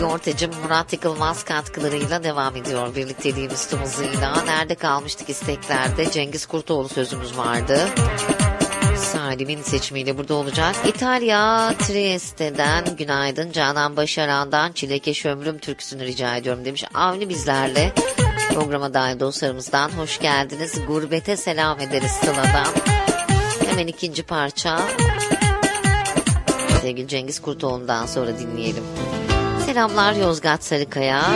Ortacım, Murat Yıkılmaz katkılarıyla devam ediyor birlikteliğimiz tüm hızıyla. Nerede kalmıştık isteklerde? Cengiz Kurtoğlu sözümüz vardı. Salim'in seçimiyle burada olacak. İtalya Trieste'den günaydın. Canan Başaran'dan Çilekeş Ömrüm türküsünü rica ediyorum demiş. Avni bizlerle. Programa dahil dostlarımızdan hoş geldiniz. Gurbete selam ederiz Sıla'dan. Hemen ikinci parça. Sevgili Cengiz Kurtoğlu'ndan sonra dinleyelim. Selamlar Yozgat Sarıkaya.